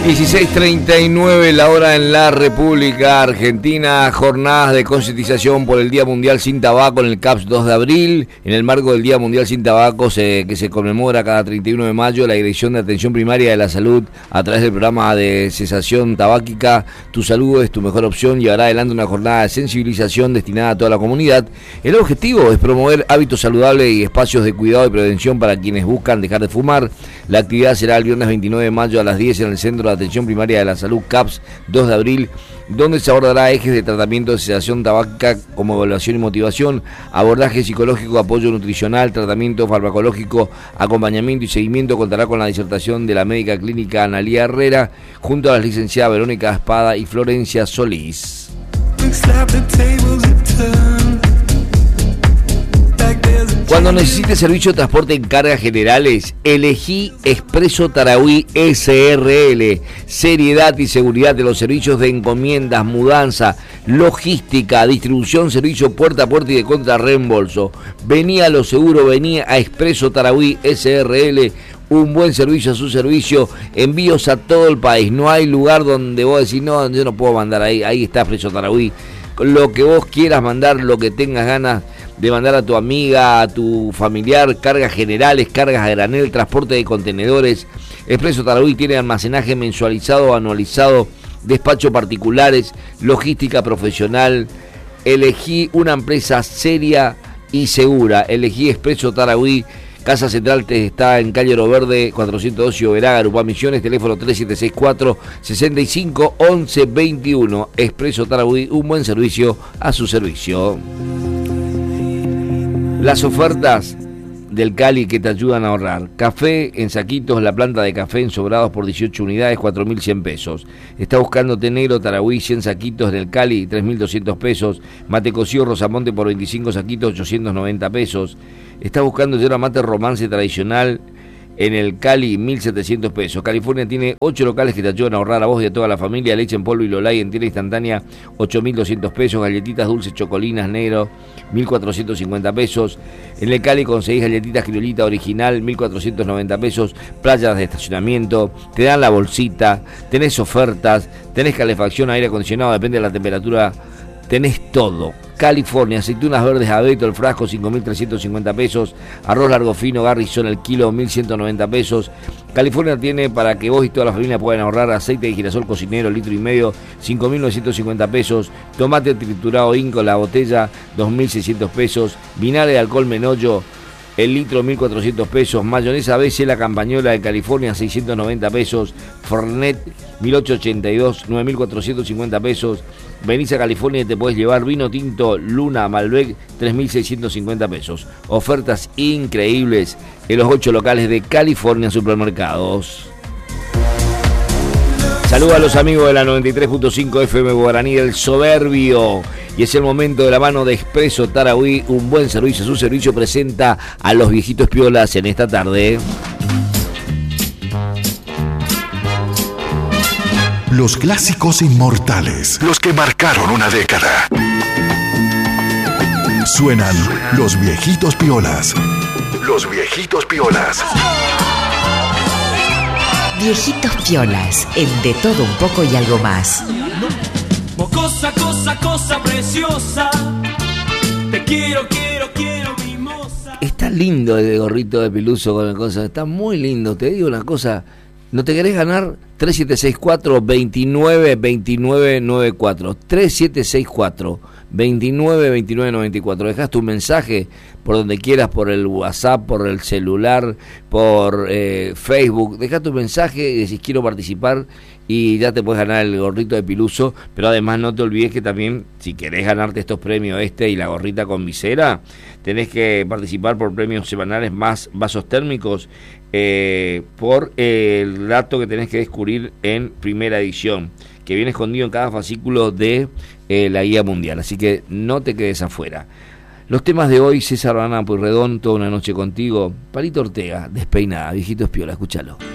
16:39 la hora en la República Argentina. Jornadas de concientización por el Día Mundial Sin Tabaco en el CAPS 2 de abril. En el marco del Día Mundial Sin Tabaco que se conmemora cada 31 de mayo, la Dirección de Atención Primaria de la Salud, a través del programa de cesación tabáquica Tu Salud es tu mejor opción, llevará adelante una jornada de sensibilización destinada a toda la comunidad. El objetivo es promover hábitos saludables y espacios de cuidado y prevención para quienes buscan dejar de fumar. La actividad será el viernes 29 de mayo a las 10 en el Centro de Atención Primaria de la Salud CAPS 2 de abril, donde se abordará ejes de tratamiento de cesación tabáquica como evaluación y motivación, abordaje psicológico, apoyo nutricional, tratamiento farmacológico, acompañamiento y seguimiento. Contará con la disertación de la médica clínica Analía Herrera, junto a las licenciadas Verónica Espada y Florencia Solís. Cuando necesites servicio de transporte en cargas generales, elegí Expreso Tarahui SRL. Seriedad y seguridad de los servicios de encomiendas, mudanza, logística, distribución, servicio puerta a puerta y de contrarreembolso. Vení a lo seguro, vení a Expreso Tarahui SRL. Un buen servicio a su servicio, envíos a todo el país. No hay lugar donde vos decís, no, yo no puedo mandar ahí. Ahí está Expreso Tarahui. Lo que vos quieras mandar, lo que tengas ganas de mandar a tu amiga, a tu familiar, cargas generales, cargas a granel, transporte de contenedores. Expreso Tarahui tiene almacenaje mensualizado o anualizado, despacho particulares, logística profesional. Elegí una empresa seria y segura. Elegí Expreso Tarahui. Casa Central está en calle Oro Verde 402 y Oberá, Garupá Misiones, teléfono 3764-651121. Expreso Tarahui, un buen servicio a su servicio. Las ofertas del Cali que te ayudan a ahorrar. Café en saquitos, la planta de café en sobrados por 18 unidades, 4.100 pesos. Está buscando té negro Tarahui, 100 saquitos del Cali, 3.200 pesos. Mate cocido Rosamonte por 25 saquitos, 890 pesos. Está buscando yerba mate romance tradicional en el Cali, 1.700 pesos. California tiene 8 locales que te ayudan a ahorrar a vos y a toda la familia. Leche en polvo y Lolay en tela instantánea, 8.200 pesos. Galletitas dulces chocolinas negro, 1.450 pesos. En el Cali conseguís galletitas criolita original, 1.490 pesos. Playas de estacionamiento, te dan la bolsita, tenés ofertas, tenés calefacción, aire acondicionado, depende de la temperatura. Tenés todo. California, aceitunas verdes abeto, el frasco, 5.350 pesos. Arroz largo fino, Garrison, el kilo, 1.190 pesos. California tiene para que vos y toda la familia puedan ahorrar aceite de girasol cocinero, 1,5 litros, 5.950 pesos. Tomate triturado Inco, la botella, 2.600 pesos. Vinagre de alcohol Menollo, el litro, 1.400 pesos. Mayonesa ABC, la campañola de California, 690 pesos. Fernet, 1.882, 9.450 pesos. Venís a California y te podés llevar vino tinto Luna Malbec, 3.650 pesos. Ofertas increíbles en los 8 locales de California Supermercados. Saludos a los amigos de la 93.5 FM Guaraní del Soberbio. Y es el momento de la mano de Expreso Tarahui, un buen servicio. Su servicio presenta a los viejitos piolas en esta tarde. Los clásicos inmortales, los que marcaron una década. Suenan los viejitos piolas. Los viejitos piolas. Viejitos piolas, en De Todo Un Poco y Algo Más. Cosa preciosa. Te quiero, mimosa. Está lindo el gorrito de Piluso con la cosa. Está muy lindo. Te digo una cosa. ¿No te querés ganar? 3764-292994. 3764-292994. Dejás tu mensaje por donde quieras, por el WhatsApp, por el celular, por Facebook. Dejá tu mensaje y decís quiero participar y ya te puedes ganar el gorrito de Piluso. Pero además no te olvides que también, si querés ganarte estos premios y la gorrita con visera, tenés que participar por premios semanales más vasos térmicos, por el dato que tenés que descubrir en primera edición, que viene escondido en cada fascículo de la guía mundial. Así que no te quedes afuera. Los temas de hoy: César Banana Pueyrredón, Toda una noche contigo. Palito Ortega, Despeinada, Viejitos piola, escúchalo.